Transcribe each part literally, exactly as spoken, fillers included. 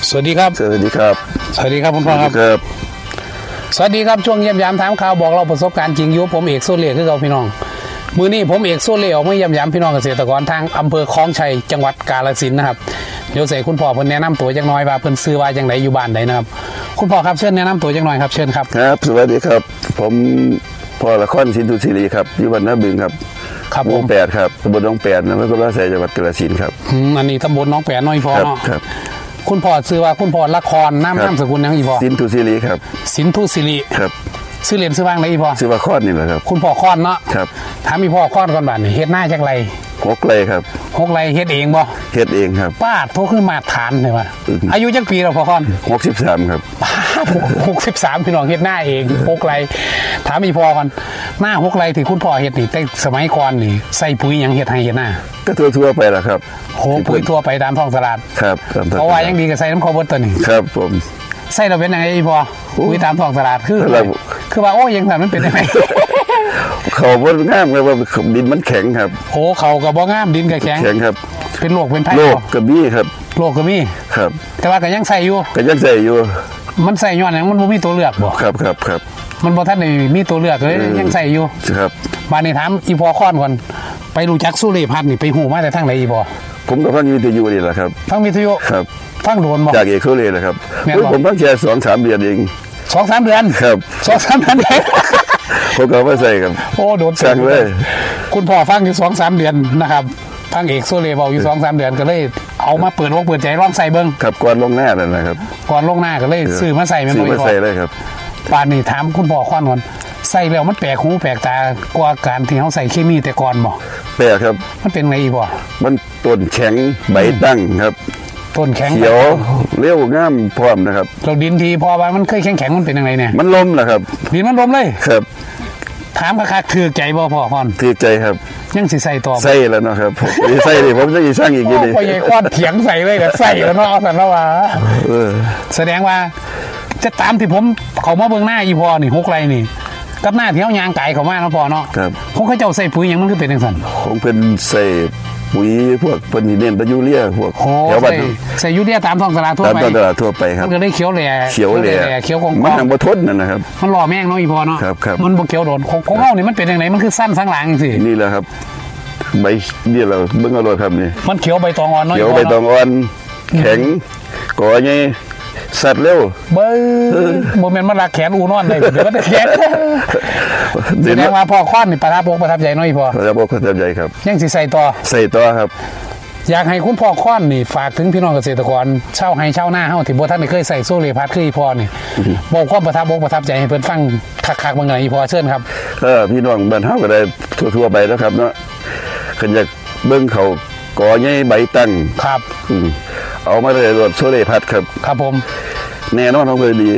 สวัสดีครับสวัสดีครับสวัสดีครับคุณพ่อครับสวัสดีครับช่วงเยี่ยมยามถามข่าวบอกเราประสบการณ์จริงอยู่ผมเอกโซเล่คือเราพี่น้องมือนี้ผมเอกโซเล่ออกมาเยี่ยมยามพี่น้องเกษตรกรทางอำเภอคลองชัยจังหวัดกาฬสินธุ์นะครับเดี๋ยวใส่คุณพ่อเพิ่นแนะนำตัวจังน้อยว่าเพิ่นซื้อว่าจังไดอยู่บ้านใดนะครับคุณพ่อครับเชิญแนะนำตัวจังน้อยครับเชิญครับครับสวัสดีครับผมพ่อละครสินธุศิริครับอยู่บ้านนาบึงครับครับผมแปดครับตำบลหนองแปดนะแล้วก็บ้านใส่จังหวัดกาฬสินธุ์ครับอืมอันนี้ตำบลหนองแปดน้อยพ่อเนาะครับคุณพ่อซื้อว่าคุณพ่อละครน้ำน้ำสกุลยังอีพ่อสินธุศิริครับสินธุศิริครับซื้อเหรียญซื้อบ้างเลยอีพ่อซื้อว่าคอนนี่แหละครับคุณพ่อคอนเนาะครับถามอีพ่อคอนก่อนบ้านนี่เฮ็ดหน้าจักไรหกไรครับหกไรเฮ็ดเองบ่เฮ็ดเองครับป้าโทขึ้นมาฐานเลยว่าอายุจักปีแล้วพ่อคอนหกสิบสามครับหกสิบสามพี่น้องเฮ็ดหน้าเองหกไรถามอีพ่อก่อนหน้าหกไรที่คุณพ่อเฮ็ดนี่แต่สมัยก่อนนี่ใส่ปุ๋ยยังเฮ็ดให้เฮ็ดหน้าก็ทั่วๆไปแหละครับโหปุ๋ยทั่วไปตามท้องตลาดครับเพราะว่ายังดีกับใส่น้ำข้าวบดตัวนี้ครับผมใส่เราเป็นยังไงพ่อปุ๋ยตามท้องตลาดคือคือว่าโอ้ยังทำมันเป็นยังไงเขาบ่งามครับว่าดินมันแข็งครับโอ้เขากับบ่งามดินกับแข็งแข็งครับเป็นโรคเป็นไผ่โรคกระบี่ครับโรคกระบี่ครับแต่ว่าก็ยังใส่อยู่ก็ยังใส่อยู่มันใส่ย้อนอย่างมันบ่มีตัวเลือกบ่ครับครับครับมันบ่ทันได้มีตัวเลือกเลยยังใส่อยู่ครับมานี่ถามอีพ่อค้อนก่อนไปรู้จักสุเรพัฒน์นี่ไปหูมาแต่ทางไหนอีพ่อผมก็ฟังวิทยุนี่แหละครับฟังวิทยุครับฟังโดนบ่จากเอกโซเล่แหละครับผมฟังแค่สองสามเดือนเองสองสามเดือนครับสองสามเดือนเองผมก็ไม่ใส่ครับโอ้โดนสั่งเลยคุณพ่อฟังอยู่สองสามเดือนนะครับฟังเอกโซเล่บอกอยู่สองสามเดือนก็เลยเอามาเปิดวงเปิดใจลองใส่เบิ้งครับก่อนลงหน้านั่นนะครับก่อนลงหน้าก็เลยซื้อมาใส่ซื้อมาใส่เลยครับป่านนี้ถามคุณพ่อค้อนก่อนใส่แล้วมันแปลกหูแปลกตากว่าการที่เขาใส่เคมีแต่ก่อนบ่แปลกครับมันเป็นไงอีบ่มันต้นแข็งใบตั้งครับต้นแข็งเขียวเลี้ยวงามพร้อมนะครับเราดินทีพอว่ามันเคยแข็งแข็งมันเป็นยังไงเนี่ยมันล้มนะครับดินมันล้มเลยครับถามคักๆถือใจบ่พ่อค้อนถือใจครับยังสิใส่ต่อใส่แล้วนะครับใส่ดิผมจะอีสร้างอีกทีนึงพ่อใหญ่ค้อนเถียงใส่เลยแต่ใส่แล้วเนาะสันแล้วว่าแสดงว่าจะตามที่ผมเขามาเบื้องหน้าอีพ่อนี่หกไรนี่กับหน้าที่เขายางไก่เขามาแล้วพ่อเนาะผมเขาเจ้าใส่ปุ๋ยยังมันคือเป็นยังสันผมเป็นใส่ปุ๋ยพวกเป็นเน้นตะยูเรียพวกเขียวบัดใส่ยูเรียตามท้องตลาดทั่วไปตามท้องตลาดทั่วไปครับมันก็ได้เขียวแหล่เขียวแหล่เขียวกองมันทางบ่ทนนั่นนะครับมันหล่อแม่งเนาะอีพ่อเนาะมันบ่เขียวโดนของเฮานี่มันเป็นยังไงมันคือสั้นสังหลังสินี่แหละครับใบนี่เราเบิ่งเอาโลดครับนี่มันเขียวใบตองอ่อนเนาะเขียวใบตองอ่อนแข็งก่อใหญ่สัตว์เร็วเบ้อโมเมนต์มันรักแขนอูนอนเลยเดี๋ยวก็จะแขนแสดงว่าพ่อค้อนนี่ประทับประทับใจน้อยพ่อประทับประทับใจครับยังสิใส่ต่อใส่ต่อครับอยากให้คุณพ่อค้อนนี่ฝากถึงพี่น้องเกษตรกรเช่าให้เช่าหน้าเฮาที่บ่ท่านได้เคยใส่โซเล่พัดคืออีพ่อนี่บอกความประทับประทับใจให้เพิ่นฟังคักๆบางอย่างอีพ่อเชิญครับเออพี่น้องบ้านเฮาก็ได้ทั่วๆไปนะครับเนาะคันอยากเบิ่งเขาก่อใหญ่ใบตั้งครับเอามาเลยรถโซเล่พัดครับครับผมแน่นอนเขาเลยดี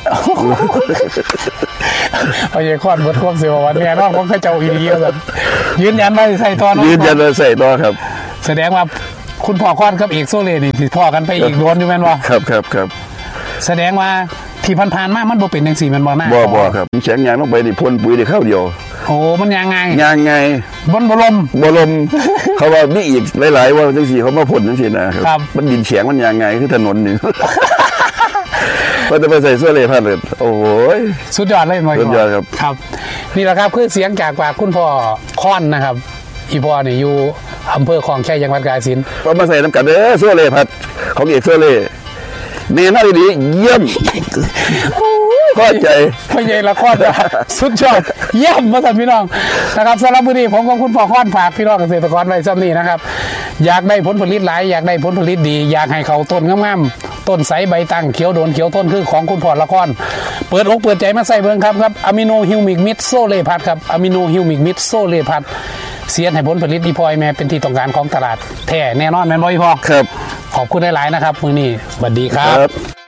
เอาอย่างค้อนบดความเสียวันแน่นอนของข้าเจ้าอีเดียวกันยืนยันว่าใส่ต่อยืนยันว่าใส่ต่อครับแสดงว่าคุณพ่อค้อนกับเอกโซเล่นี่ติดพ่อกันไปอีกโดนอยู่แม่นวะครับครับครับแสดงว่าที่ผ่านๆมามันบ่เป็นจังซี่แม่นบ่หน้าบ่บ่ครับแข็งยางลงไปนี่พ่นปุ๋ยได้เข้าเดียวโอ้มันยางไงยางไงบนบ่ลมบ่ลมเขาว่ามีอีกหลายๆว่าจังซี่เขามาพ่นจังซี่นะครับมันดินแข็งมันยางไงคือถนนนี่ก็จะไปใส่เสื้อเลยพันเลยโอ้โหสุดยอดเลยหน่อยสุดยอดครับครับนี่แหละครับคือเสียงจากปากคุณพ่อค้อนนะครับอีพ่อนี่อยู่อำเภอคลองชัยจังหวัดกาฬสินธุ์ก็มาใส่น้ำกันเด้อเสื้อเลยพัดของเอกเสื้อเลยเนียน่าดีเยี่ยมเข้าใจพ่อใหญ่ละครสุดยอดเยี่ยมมาท่านพี่น้องนะครับสำหรับวันนี้ผมกับคุณพ่อค้อนฝากพี่น้องเกษตรกรไว้ซ้ำนี้นะครับอยากได้ผลผลิตหลายอยากได้ผลผลิตดีอยากให้เขาต้นงามๆต้นใสใบตั้งเขียวโดนเขียวต้นคือของคุณพ่อละครเปิดอกเปิดใจมาใส่เบิ่งครับครับอะมิโนฮิวมิกมิดโซเล่พัดครับอะมิโนฮิวมิกมิดโซเล่พัดเสียนให้ผลผลิตดีพอยแม่เป็นที่ต้องการของตลาดแท้แน่นอนแม่นบ่อีพ่อครับขอบคุณหลายๆนะครับมื้อนี้สวัสดีครับ